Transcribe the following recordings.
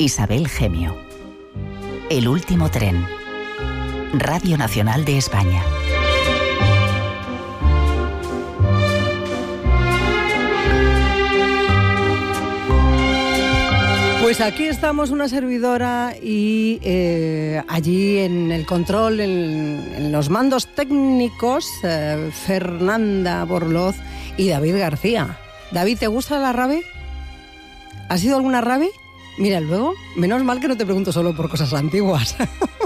Isabel Gemio. El último tren. Radio Nacional de España. Pues aquí estamos una servidora y allí en el control, en los mandos técnicos, Fernanda Borloz y David García. David, ¿te gusta la rave? ¿Has ido alguna rave? Mira, luego, menos mal que no te pregunto solo por cosas antiguas.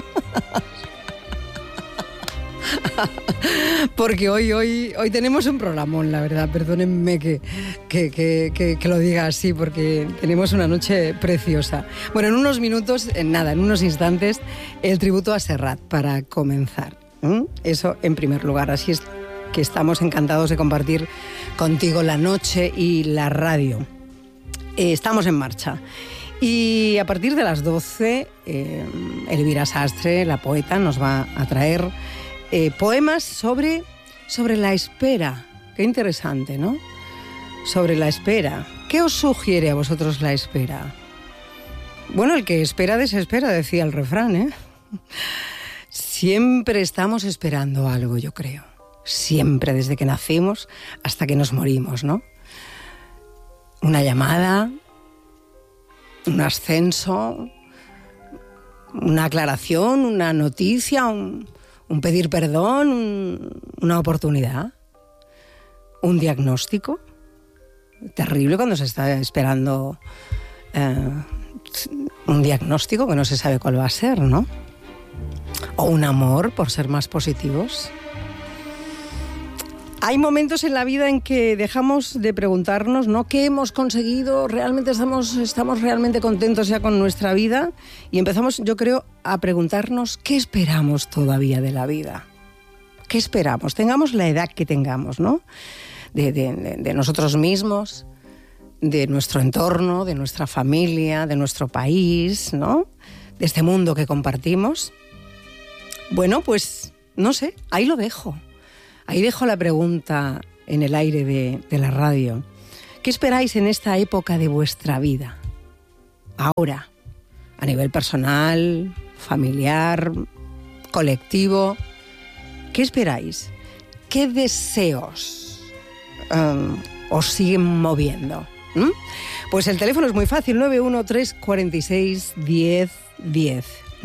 Porque hoy tenemos un programón, la verdad. Perdónenme que lo diga así, porque tenemos una noche preciosa. Bueno, en unos minutos, en unos instantes, el tributo a Serrat para comenzar. Eso en primer lugar. Así es que estamos encantados de compartir contigo la noche y la radio. Estamos en marcha. Y a partir de las 12, Elvira Sastre, la poeta, nos va a traer poemas sobre la espera. Qué interesante, ¿no? Sobre la espera. ¿Qué os sugiere a vosotros la espera? Bueno, el que espera desespera, decía el refrán, ¿eh? Siempre estamos esperando algo, yo creo. Siempre, desde que nacimos hasta que nos morimos, ¿no? Una llamada, un ascenso, una aclaración, una noticia, un pedir perdón, una oportunidad, un diagnóstico. Terrible cuando se está esperando un diagnóstico que no se sabe cuál va a ser, ¿no? O un amor, por ser más positivos. Hay momentos en la vida en que dejamos de preguntarnos, ¿no?, ¿qué hemos conseguido? ¿Realmente estamos realmente contentos ya con nuestra vida? Y empezamos, yo creo, a preguntarnos ¿qué esperamos todavía de la vida? ¿Qué esperamos? Tengamos la edad que tengamos, ¿no? De nosotros mismos, de nuestro entorno, de nuestra familia, de nuestro país, ¿no? De este mundo que compartimos. Bueno, pues, no sé, ahí lo dejo. Ahí dejo la pregunta en el aire de la radio. ¿Qué esperáis en esta época de vuestra vida? Ahora, a nivel personal, familiar, colectivo. ¿Qué esperáis? ¿Qué deseos os siguen moviendo? Pues el teléfono es muy fácil, 913461010.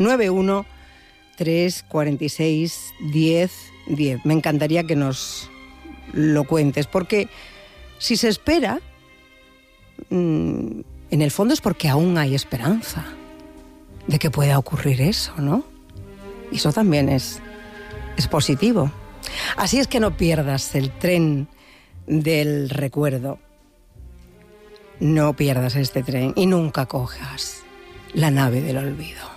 913461010. Me encantaría que nos lo cuentes, porque si se espera, en el fondo es porque aún hay esperanza de que pueda ocurrir eso, ¿no? Y eso también es positivo. Así es que no pierdas el tren del recuerdo. No pierdas este tren y nunca cojas la nave del olvido.